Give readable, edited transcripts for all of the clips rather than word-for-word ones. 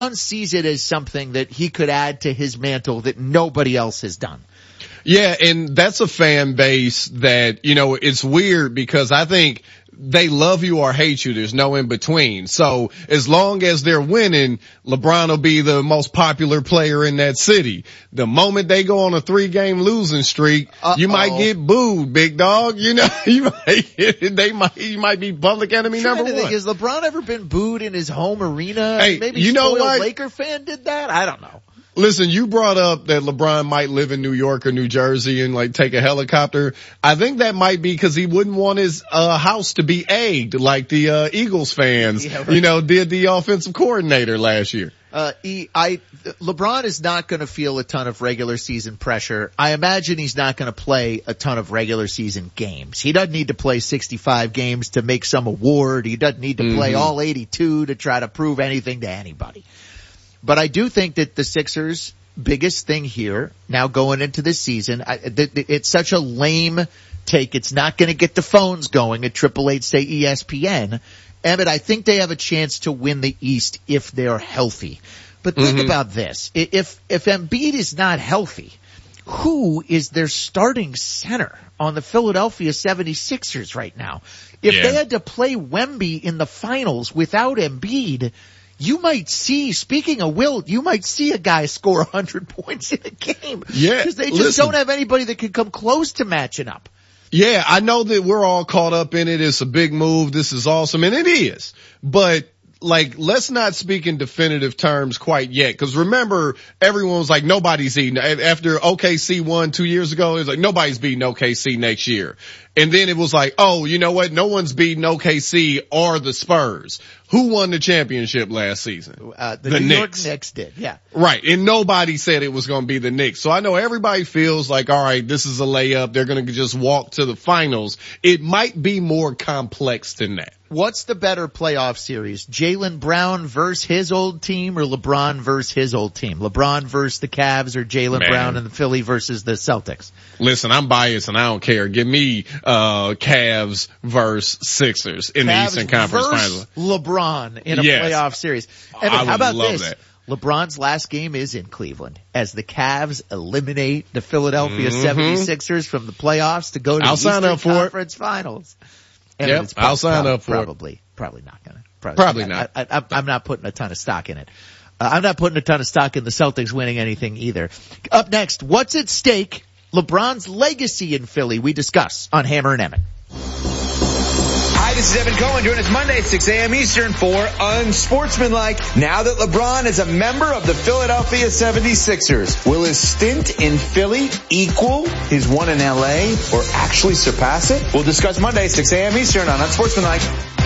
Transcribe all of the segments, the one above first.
sees it as something that he could add to his mantle that nobody else has done. Yeah, and that's a fan base that, it's weird because I think they love you or hate you. There's no in between. So as long as they're winning, LeBron will be the most popular player in that city. The moment they go on a 3-game losing streak, you might get booed, big dog. You might be public enemy number one. Has LeBron ever been booed in his home arena? Hey, maybe you know what? Laker fan did that? I don't know. Listen, you brought up that LeBron might live in New York or New Jersey and take a helicopter. I think that might be because he wouldn't want his house to be egged like the Eagles fans, did the offensive coordinator last year. LeBron is not going to feel a ton of regular season pressure. I imagine he's not going to play a ton of regular season games. He doesn't need to play 65 games to make some award. He doesn't need to play all 82 to try to prove anything to anybody. But I do think that the Sixers' biggest thing here, now going into this season, it's such a lame take. It's not going to get the phones going at 888 say ESPN. Emmett, I think they have a chance to win the East if they're healthy. But think about this. If Embiid is not healthy, who is their starting center on the Philadelphia 76ers right now? If they had to play Wemby in the finals without Embiid, you might see, speaking of Wilt, you might see a guy score 100 points in a game. Yeah. Because they just don't have anybody that can come close to matching up. Yeah, I know that we're all caught up in it. It's a big move. This is awesome. And it is. But let's not speak in definitive terms quite yet. Cause remember, everyone was like, nobody's eating. After OKC won 2 years ago, it was like, nobody's beating OKC next year. And then it was like, oh, you know what? No one's beating OKC or the Spurs. Who won the championship last season? The New York Knicks did, yeah. Right. And nobody said it was going to be the Knicks. So I know everybody feels like, all right, this is a layup. They're going to just walk to the finals. It might be more complex than that. What's the better playoff series? Jaylen Brown versus his old team or LeBron versus his old team? LeBron versus the Cavs or Jaylen Brown and the Philly versus the Celtics? Listen, I'm biased and I don't care. Give me Cavs versus Sixers in the Eastern Conference Finals. LeBron in a playoff series. Evan, how about this? That. LeBron's last game is in Cleveland as the Cavs eliminate the Philadelphia 76ers from the playoffs to go to the Eastern Conference Finals. Yep, I'll sign up for it. Probably not gonna. Probably not. I'm not putting a ton of stock in it. I'm not putting a ton of stock in the Celtics winning anything either. Up next, what's at stake? LeBron's legacy in Philly. We discuss on Hammer and Emmett. Hi, this is Evan Cohen. Join us Monday at 6 a.m. Eastern for Unsportsmanlike. Now that LeBron is a member of the Philadelphia 76ers, will his stint in Philly equal his one in L.A. or actually surpass it? We'll discuss Monday at 6 a.m. Eastern on Unsportsmanlike.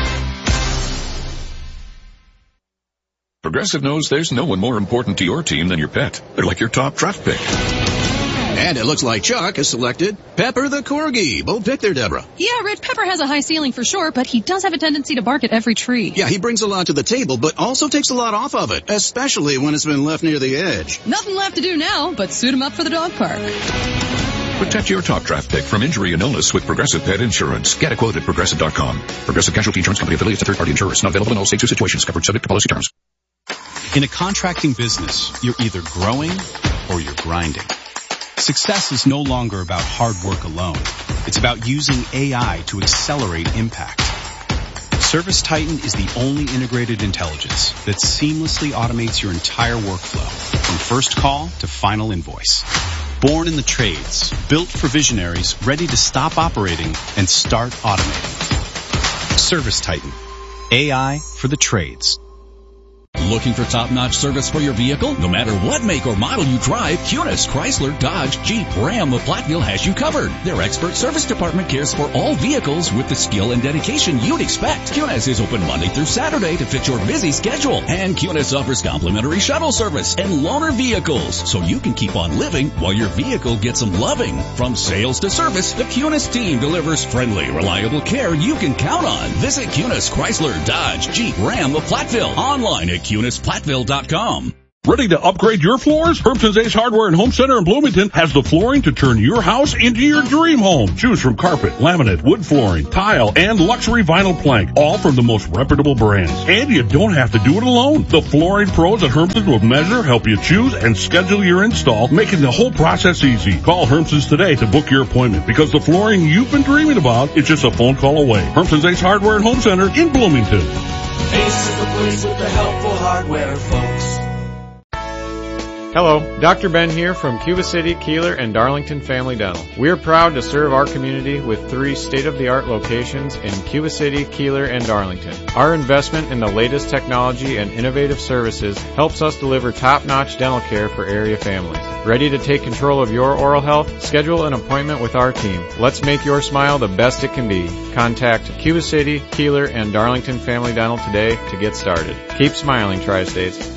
Progressive knows there's no one more important to your team than your pet. They're like your top draft pick. And it looks like Chuck has selected Pepper the Corgi. Bold pick there, Deborah. Yeah, Rich, Pepper has a high ceiling for sure, but he does have a tendency to bark at every tree. Yeah, he brings a lot to the table, but also takes a lot off of it, especially when it's been left near the edge. Nothing left to do now, but suit him up for the dog park. Protect your top draft pick from injury and illness with Progressive Pet Insurance. Get a quote at Progressive.com. Progressive Casualty Insurance Company affiliates a third-party insurers. Not available in all states or situations. Covered subject to policy terms. In a contracting business, you're either growing or you're grinding. Success is no longer about hard work alone. It's about using AI to accelerate impact. ServiceTitan is the only integrated intelligence that seamlessly automates your entire workflow, from first call to final invoice. Born in the trades, built for visionaries ready to stop operating and start automating. ServiceTitan. AI for the trades. Looking for top-notch service for your vehicle? No matter what make or model you drive, Cunis, Chrysler, Dodge, Jeep, Ram of Platteville has you covered. Their expert service department cares for all vehicles with the skill and dedication you'd expect. Cunis is open Monday through Saturday to fit your busy schedule. And Cunis offers complimentary shuttle service and loaner vehicles, so you can keep on living while your vehicle gets some loving. From sales to service, the Cunis team delivers friendly, reliable care you can count on. Visit Cunis, Chrysler, Dodge, Jeep, Ram of Platteville online at CunisPlattville.com. Ready to upgrade your floors? Herbson's Ace Hardware and Home Center in Bloomington has the flooring to turn your house into your dream home. Choose from carpet, laminate, wood flooring, tile, and luxury vinyl plank, all from the most reputable brands. And you don't have to do it alone. The flooring pros at Herbson's will measure, help you choose, and schedule your install, making the whole process easy. Call Herbson's today to book your appointment, because the flooring you've been dreaming about is just a phone call away. Herbson's Ace Hardware and Home Center in Bloomington. Ace is the place with the helpful hardware, folks. Hello, Dr. Ben here from Cuba City, Keeler, and Darlington Family Dental. We are proud to serve our community with 3 state-of-the-art locations in Cuba City, Keeler, and Darlington. Our investment in the latest technology and innovative services helps us deliver top-notch dental care for area families. Ready to take control of your oral health? Schedule an appointment with our team. Let's make your smile the best it can be. Contact Cuba City, Keeler, and Darlington Family Dental today to get started. Keep smiling, Tri-States.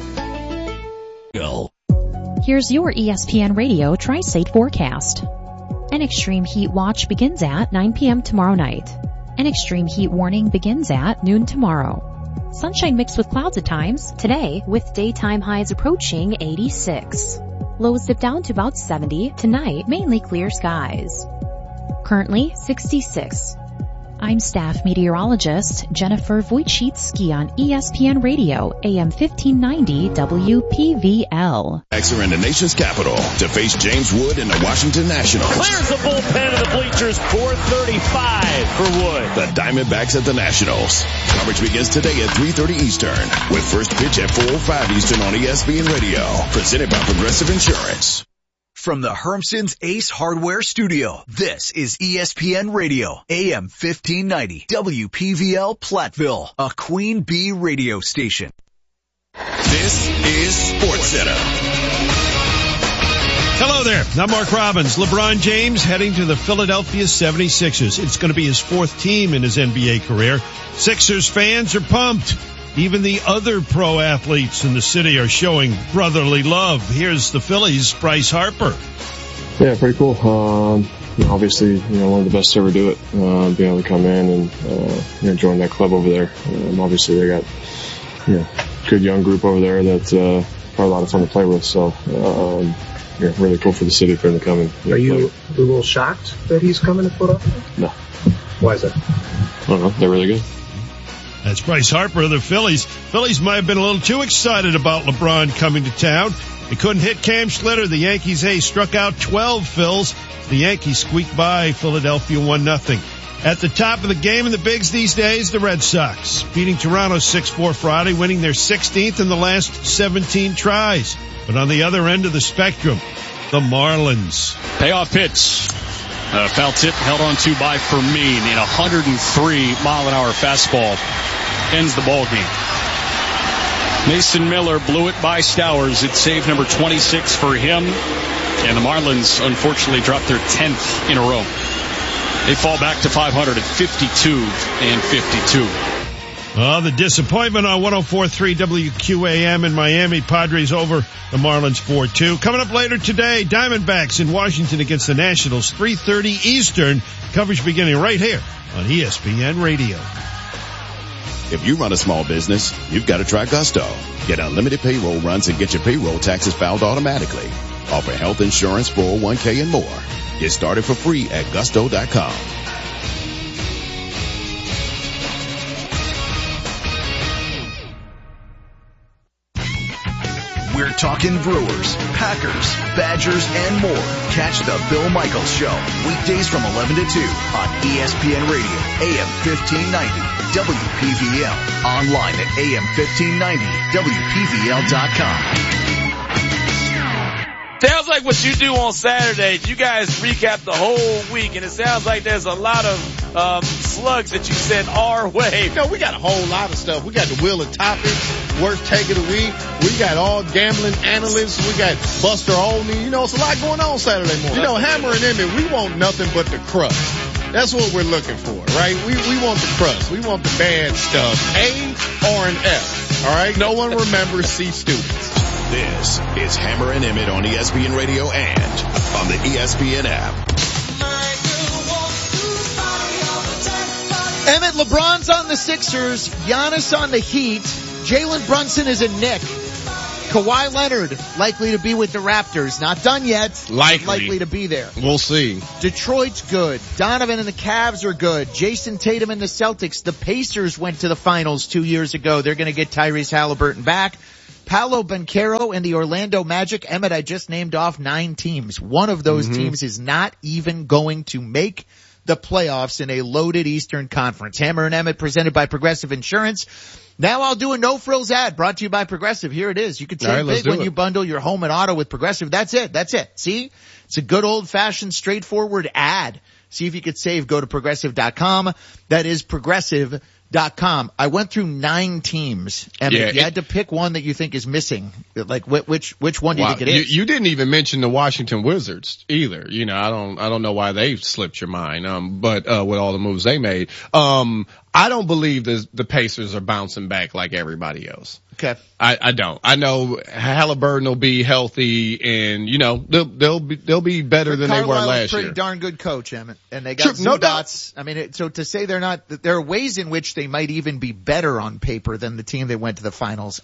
Go. Here's your ESPN Radio Tri-State forecast. An extreme heat watch begins at 9 p.m. tomorrow night. An extreme heat warning begins at noon tomorrow. Sunshine mixed with clouds at times today, with daytime highs approaching 86. Lows dip down to about 70. Tonight, mainly clear skies. Currently 66. I'm staff meteorologist Jennifer Wojcicki on ESPN Radio, AM 1590 WPVL. Are in the nation's capital to face James Wood and the Washington Nationals. Clears the bullpen of the bleachers, 435 for Wood. The Diamondbacks at the Nationals. Coverage begins today at 3:30 Eastern, with first pitch at 4:05 Eastern on ESPN Radio. Presented by Progressive Insurance. From the Hermson's Ace Hardware Studio, this is ESPN Radio, AM 1590, WPVL Platteville, a Queen Bee radio station. This is SportsCenter. Hello there, I'm Mark Robbins. LeBron James heading to the Philadelphia 76ers. It's going to be his 4th team in his NBA career. Sixers fans are pumped. Even the other pro athletes in the city are showing brotherly love. Here's the Phillies' Bryce Harper. Yeah, pretty cool. Obviously, one of the best to ever do it. Being able to come in and, join that club over there. Obviously they got, good young group over there that's, probably a lot of fun to play with. So, really cool for the city for him to come and. Are you a little shocked that he's coming to Philadelphia? No. Why is that? I don't know. They're really good. That's Bryce Harper of the Phillies. Phillies might have been a little too excited about LeBron coming to town. They couldn't hit Cam Schlitter. The Yankees ace struck out 12 Phils. The Yankees squeaked by Philadelphia 1-0. At the top of the game in the bigs these days, the Red Sox beating Toronto 6-4 Friday, winning their 16th in the last 17 tries. But on the other end of the spectrum, the Marlins. Payoff pitch. Foul tip held on to by Fermin, and 103-mile-an-hour fastball ends the ball game. Mason Miller blew it by Stowers. It's save number 26 for him, and the Marlins unfortunately dropped their 10th in a row. They fall back to 500 at 52-52. The disappointment on 104.3 WQAM in Miami. Padres over the Marlins 4-2. Coming up later today, Diamondbacks in Washington against the Nationals, 3:30 Eastern. Coverage beginning right here on ESPN Radio. If you run a small business, you've got to try Gusto. Get unlimited payroll runs and get your payroll taxes filed automatically. Offer health insurance, 401k, and more. Get started for free at gusto.com. We're talking Brewers, Packers, Badgers, and more. Catch the Bill Michaels Show, weekdays from 11 to 2 on ESPN Radio, AM 1590, WPVL. Online at AM1590WPVL.com. Sounds like what you do on Saturdays, you guys recap the whole week, and it sounds like there's a lot of slugs that you sent our way. We got a whole lot of stuff. We got the Wheel of Topics, Worst Take of the Week. We got all gambling analysts. We got Buster Olney. It's a lot going on Saturday morning. Hammer and Emmett, we want nothing but the crust. That's what we're looking for, right? We want the crust. We want the bad stuff. A or an F. All right? No one remembers C students. This is Hammer and Emmett on ESPN Radio and on the ESPN app. Emmett, LeBron's on the Sixers, Giannis on the Heat, Jalen Brunson is a Knick. Kawhi Leonard likely to be with the Raptors. Not done yet. Likely to be there. We'll see. Detroit's good. Donovan and the Cavs are good. Jason Tatum and the Celtics. The Pacers went to the finals 2 years ago. They're going to get Tyrese Halliburton back. Paolo Banchero and the Orlando Magic. Emmett, I just named off 9 teams. One of those teams is not even going to make the playoffs in a loaded Eastern Conference. Hammer and Emmett presented by Progressive Insurance. Now I'll do a no-frills ad brought to you by Progressive. Here it is. You can save big when you bundle your home and auto with Progressive. That's it. See? It's a good old-fashioned straightforward ad. See if you could save. Go to Progressive.com. That is Progressive.com. I went through 9 teams. And if you had to pick one that you think is missing, like which one do you think it is? You didn't even mention the Washington Wizards either. You know, I don't know why they slipped your mind. But with all the moves they made, I don't believe the Pacers are bouncing back like everybody else. Okay. I don't. I know Halliburton will be healthy and, you know, they'll be better than they were last year. Pretty darn good coach, Emmett. And they got Zubac. I mean, so to say they're not, there are ways in which they might even be better on paper than the team that went to the finals.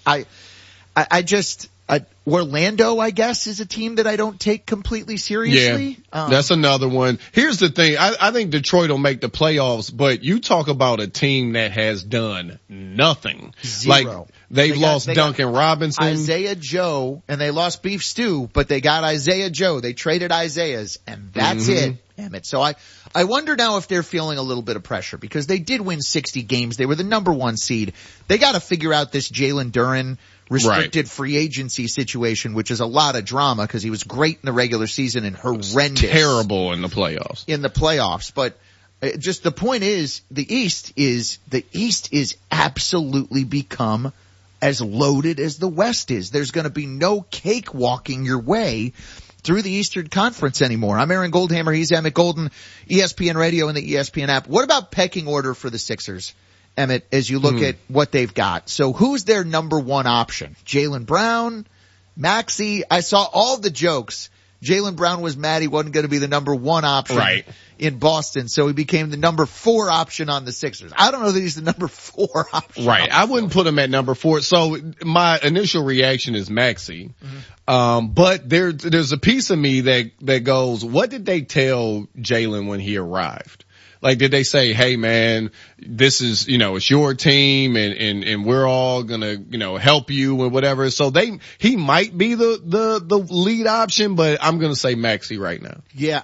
Orlando, I guess, is a team that I don't take completely seriously. Yeah, that's another one. Here's the thing. I think Detroit will make the playoffs, but you talk about a team that has done nothing. Zero. Like, they've lost Duncan Robinson. Isaiah Joe, and they lost Beef Stew, but they got Isaiah Joe. They traded Isaiah's, and that's it, Emmett. So I wonder now if they're feeling a little bit of pressure because they did win 60 games. They were the number 1 seed. They got to figure out this Jalen Duren restricted free agency situation, which is a lot of drama because he was great in the regular season and horrendous. Terrible in the playoffs. But just the point is, the East is absolutely become as loaded as the West is. There's going to be no cake walking your way through the Eastern Conference anymore. I'm Aaron Goldhammer. He's Emmett Golden, ESPN Radio and the ESPN app. What about pecking order for the Sixers, Emmett, as you look at what they've got? So who's their number 1 option? Jaylen Brown, Maxey? I saw all the jokes. Jaylen Brown was mad he wasn't going to be the number 1 option in Boston, so he became the number 4 option on the Sixers. I don't know that he's the number 4 option. Right. I wouldn't put him at number 4. So my initial reaction is Maxey. But there's a piece of me that goes, what did they tell Jaylen when he arrived? Like, did they say, hey man, this is, you know, it's your team and we're all gonna, you know, help you and whatever. So he might be the lead option, but I'm gonna say Maxey right now. Yeah,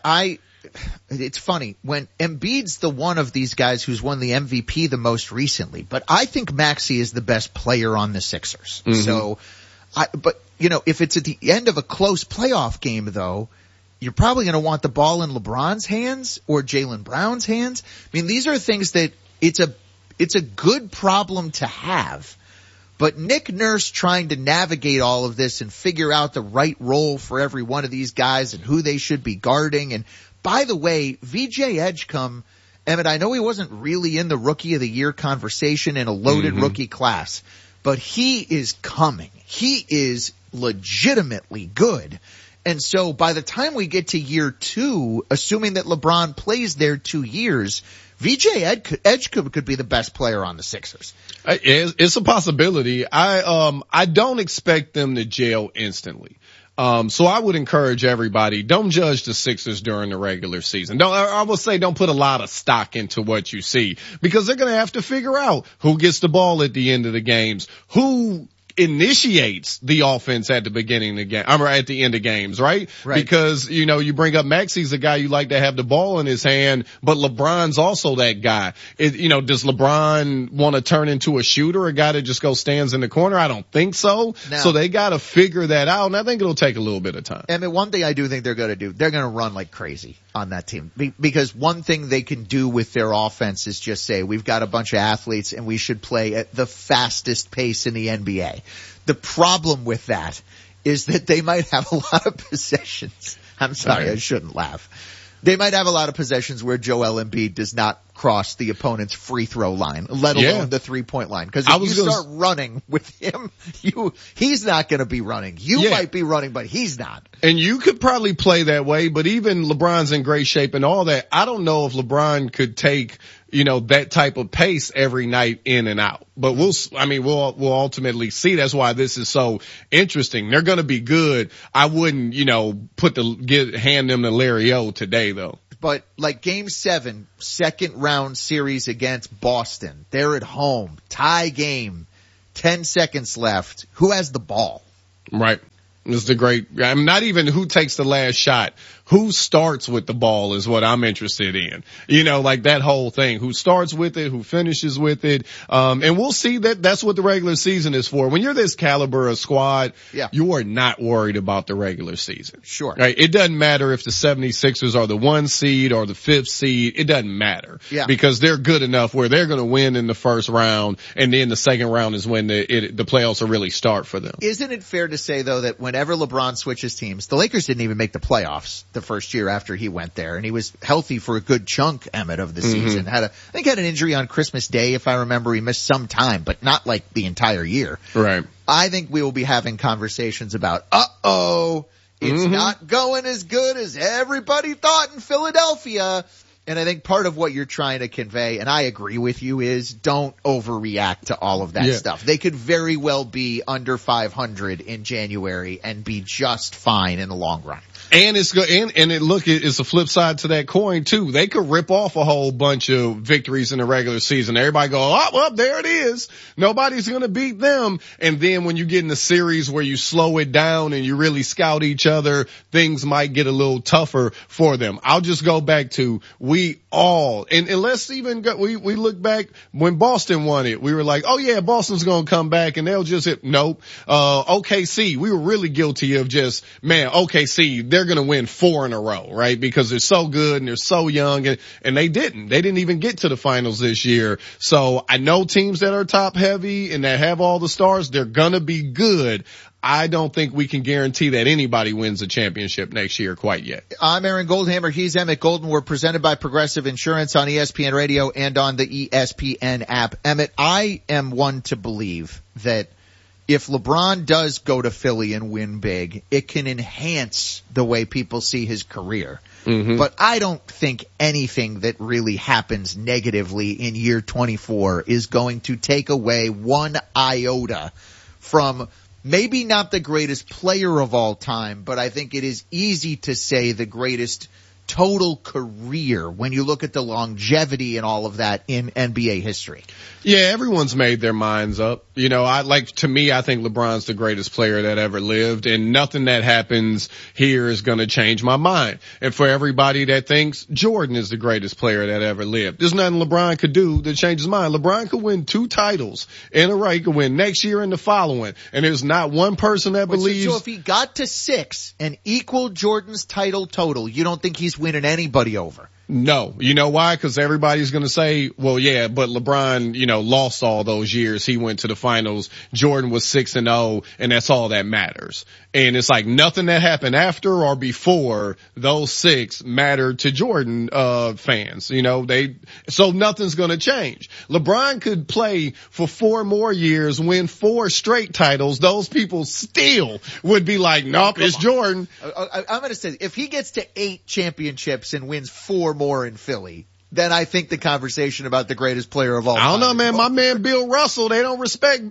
it's funny when Embiid's the one of these guys who's won the MVP the most recently, but I think Maxey is the best player on the Sixers. So but you know, if it's at the end of a close playoff game though, you're probably going to want the ball in LeBron's hands or Jaylen Brown's hands. I mean, these are things that it's a good problem to have. But Nick Nurse trying to navigate all of this and figure out the right role for every one of these guys and who they should be guarding. And by the way, VJ Edgecombe, Emmett, I know he wasn't really in the Rookie of the Year conversation in a loaded rookie class, but he is coming. He is legitimately good. And so by the time we get to year 2, assuming that LeBron plays there 2 years, VJ Edgecombe could be the best player on the Sixers. It's a possibility. I don't expect them to gel instantly. So I would encourage everybody, don't judge the Sixers during the regular season. I will say don't put a lot of stock into what you see because they're going to have to figure out who gets the ball at the end of the games, who initiates the offense at the beginning of the game, or at the end of games, right? Because, you know, you bring up Maxey's a guy you like to have the ball in his hand, but LeBron's also that guy. You know, does LeBron want to turn into a shooter, a guy that just goes stands in the corner? I don't think so. Now, so they got to figure that out, and I think it'll take a little bit of time. I mean, one thing I do think they're going to do, they're going to run like crazy on that team. Because one thing they can do with their offense is just say, we've got a bunch of athletes and we should play at the fastest pace in the NBA. The problem with that is that they might have a lot of possessions. I'm sorry, I shouldn't laugh. They might have a lot of possessions where Joel Embiid does not cross the opponent's free throw line, let alone the 3-point line. Because if you start running with him, he's not going to be running. You might be running, but he's not. And you could probably play that way, but even LeBron's in great shape and all that. I don't know if LeBron could take, that type of pace every night in and out. But we'll ultimately see. That's why this is so interesting. They're going to be good. I wouldn't, hand them to Larry O today though. But like game 7, second round series against Boston, they're at home, tie game, 10 seconds left. Who has the ball? Right. It's not even who takes the last shot. Who starts with the ball is what I'm interested in. Like that whole thing. Who starts with it, who finishes with it. And we'll see that's what the regular season is for. When you're this caliber of squad, you are not worried about the regular season. Sure. Right? It doesn't matter if the 76ers are the 1 seed or the 5th seed. It doesn't matter. Yeah. Because they're good enough where they're going to win in the first round, and then the second round is when the playoffs will really start for them. Isn't it fair to say though that whenever LeBron switches teams, the Lakers didn't even make the playoffs the first year after he went there, and he was healthy for a good chunk, Emmett, of the season. I think had an injury on Christmas Day, if I remember. He missed some time, but not like the entire year. Right. I think we will be having conversations about, it's not going as good as everybody thought in Philadelphia. And I think part of what you're trying to convey, and I agree with you, is don't overreact to all of that stuff. They could very well be under 500 in January and be just fine in the long run. And it's good, and it's a flip side to that coin too. They could rip off a whole bunch of victories in the regular season. Everybody go, well, there it is. Nobody's gonna beat them. And then when you get in the series where you slow it down and you really scout each other, things might get a little tougher for them. I'll just go back to and let's even go, we look back when Boston won it. We were like, Boston's gonna come back and they'll just hit, nope. OKC, we were really guilty of just, OKC, they're going to win 4 in a row, right? Because they're so good and they're so young, and they didn't even get to the finals this year. So I know teams that are top heavy and that have all the stars, they're going to be good. I don't think we can guarantee that anybody wins a championship next year quite yet. I'm Aaron Goldhammer. He's Emmett Golden. We're presented by Progressive Insurance on ESPN Radio and on the ESPN app. Emmett, I am one to believe that if LeBron does go to Philly and win big, it can enhance the way people see his career. But I don't think anything that really happens negatively in year 24 is going to take away one iota from maybe not the greatest player of all time, but I think it is easy to say the greatest total career when you look at the longevity and all of that in NBA history. Yeah, everyone's made their minds up. To me, I think LeBron's the greatest player that ever lived, and nothing that happens here is going to change my mind. And for everybody that thinks Jordan is the greatest player that ever lived, there's nothing LeBron could do to change his mind. LeBron could win 2 titles in a row. He could win next year and the following. And there's not one person that believes. So if he got to 6 and equaled Jordan's title total, you don't think he's winning anybody over? No. You know why? Because everybody's going to say, well, yeah, but LeBron, lost all those years. He went to the finals. Jordan was 6-0, and that's all that matters. And it's like nothing that happened after or before those 6 mattered to Jordan, fans. So nothing's going to change. LeBron could play for 4 more years, win 4 straight titles. Those people still would be like, nope, it's Jordan. I'm going to say, if he gets to 8 championships and wins 4 more in Philly, then I think the conversation about the greatest player of all time. I don't know, man. My man Bill Russell, they don't respect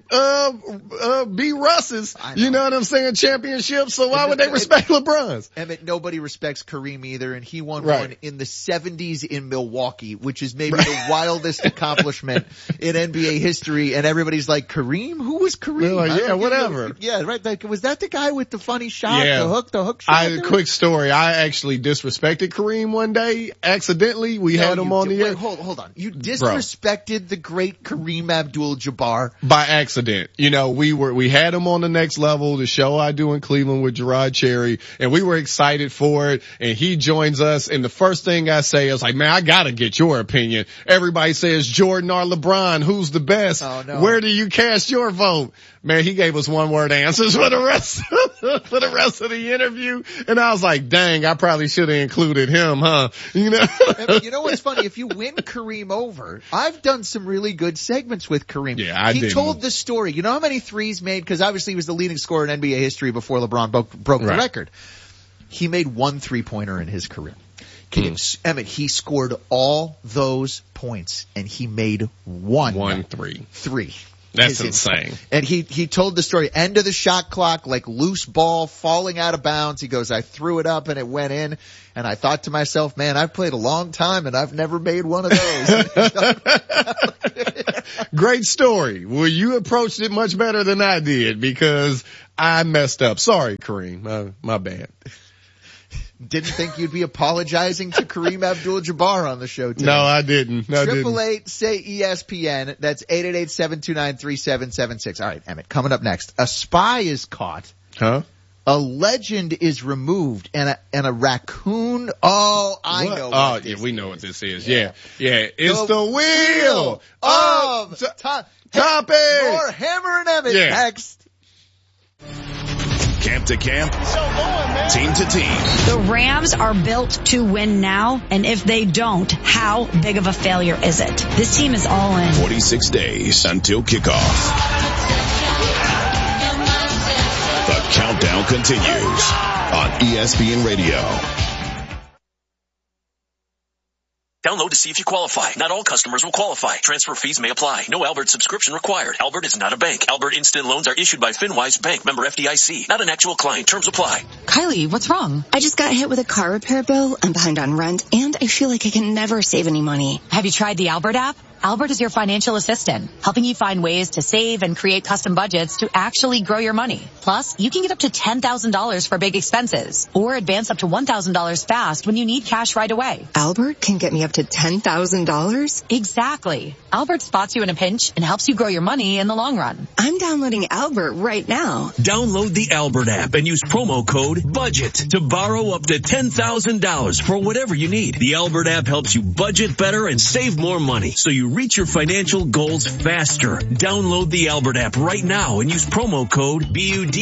B. Russ's. You know what I'm saying? Championships. So why would they respect LeBron's? Emmett, nobody respects Kareem either, and he won one in the 70s in Milwaukee, which is maybe the wildest accomplishment in NBA history. And everybody's like, Kareem? Who was Kareem? Like, yeah, whatever. Yeah, right. Like, was that the guy with the funny shot? Yeah. The hook shot? Quick story. I actually disrespected Kareem one day accidentally. We had him on the air. Hold on. You disrespected the great Kareem Abdul-Jabbar by accident. We had him on the Next Level, the show I do in Cleveland with Gerard Cherry, and we were excited for it. And he joins us, and the first thing I say is like, man, I gotta get your opinion. Everybody says Jordan or LeBron, who's the best? Oh, no. Where do you cast your vote? Man, he gave us 1-word answers for the rest of the interview, and I was like, dang, I probably should have included him, huh? You know what's funny? funny. If you win Kareem over, I've done some really good segments with Kareem. Yeah, He told the story. You know how many threes made? Because obviously he was the leading scorer in NBA history before LeBron broke the record. He made 1 3-pointer in his career. Emmett, he scored all those points, and he made 1 3. That's insane. And he told the story, end of the shot clock, like loose ball falling out of bounds. He goes, I threw it up and it went in. And I thought to myself, man, I've played a long time and I've never made one of those. Great story. Well, you approached it much better than I did because I messed up. Sorry, Kareem. My bad. Didn't think you'd be apologizing to Kareem Abdul-Jabbar on the show today. No, I didn't. 888-SAY-ESPN. That's 888-729-3776. All right, Emmett, coming up next. A spy is caught. Huh? A legend is removed and a raccoon. Oh, I know. Oh, yeah, we know what this is. Yeah. It's the wheel of topic. More Hammer and Emmett next. Camp to camp, team to team. The Rams are built to win now, and if they don't, how big of a failure is it? This team is all in. 46 days until kickoff. The countdown continues on ESPN Radio. Download to see if you qualify. Not all customers will qualify. Transfer fees may apply. No Albert subscription required. Albert is not a bank. Albert Instant Loans are issued by FinWise Bank, member FDIC. Not an actual client. Terms apply. Kylie, what's wrong? I just got hit with a car repair bill. I'm behind on rent, and I feel like I can never save any money. Have you tried the Albert app? Albert is your financial assistant, helping you find ways to save and create custom budgets to actually grow your money. Plus, you can get up to $10,000 for big expenses or advance up to $1,000 fast when you need cash right away. Albert can get me up to $10,000? Exactly. Albert spots you in a pinch and helps you grow your money in the long run. I'm downloading Albert right now. Download the Albert app and use promo code BUDGET to borrow up to $10,000 for whatever you need. The Albert app helps you budget better and save more money, so you reach your financial goals faster. Download the Albert app right now and use promo code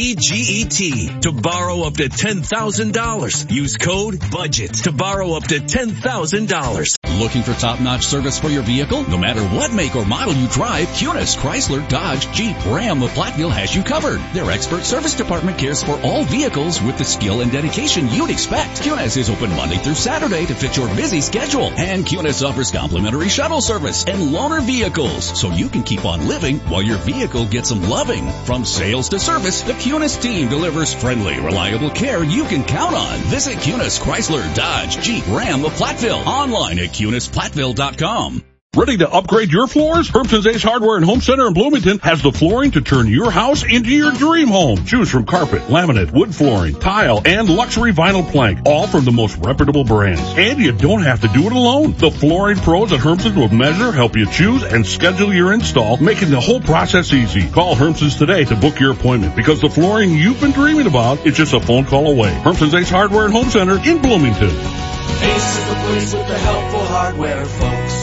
BUDGET to borrow up to $10,000. Use code BUDGET to borrow up to $10,000. Looking for top-notch service for your vehicle? No matter what make or model you drive, Kunis, Chrysler, Dodge, Jeep, Ram, or Platteville has you covered. Their expert service department cares for all vehicles with the skill and dedication you'd expect. Kunis is open Monday through Saturday to fit your busy schedule. And Kunis offers complimentary shuttle service and loaner vehicles, so you can keep on living while your vehicle gets some loving. From sales to service, the Kunis team delivers friendly, reliable care you can count on. Visit Kunis, Chrysler, Dodge, Jeep, Ram of Platteville. Online at KunisPlatteville.com. Ready to upgrade your floors? Hermson's Ace Hardware and Home Center in Bloomington has the flooring to turn your house into your dream home. Choose from carpet, laminate, wood flooring, tile, and luxury vinyl plank, all from the most reputable brands. And you don't have to do it alone. The flooring pros at Hermson's will measure, help you choose, and schedule your install, making the whole process easy. Call Hermson's today to book your appointment, because the flooring you've been dreaming about is just a phone call away. Hermson's Ace Hardware and Home Center in Bloomington. Ace is the place with the helpful hardware, folks.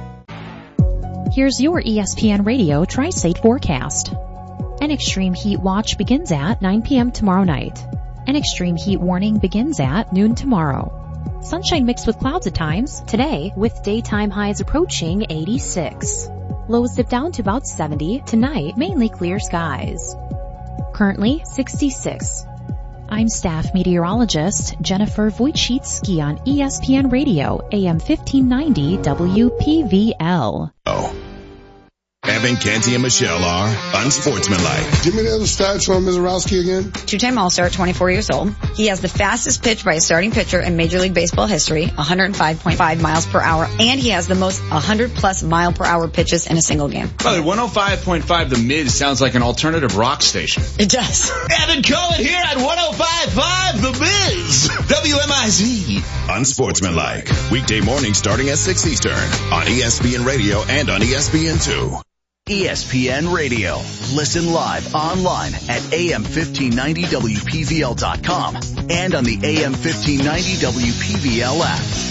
Here's your ESPN Radio Tri-State forecast. An extreme heat watch begins at 9 p.m. tomorrow night. An extreme heat warning begins at noon tomorrow. Sunshine mixed with clouds at times today, with daytime highs approaching 86. Lows dip down to about 70. Tonight, mainly clear skies. Currently 66. I'm staff meteorologist Jennifer Wojcicki on ESPN Radio, AM 1590 WPVL. Evan, Canty, and Michelle are unsportsmanlike. Give me the other stats from Mizorowski again. Two-time All-Star, 24 years old. He has the fastest pitch by a starting pitcher in Major League Baseball history, 105.5 miles per hour, and he has the most 100-plus mile per hour pitches in a single game. By the way, 105.5 The Miz sounds like an alternative rock station. It does. Evan Cohen here at 105.5 The Miz, WMIZ. Unsportsmanlike. Weekday morning starting at 6 Eastern on ESPN Radio and on ESPN2. ESPN Radio. Listen live online at AM1590WPVL.com and on the AM1590 WPVL app.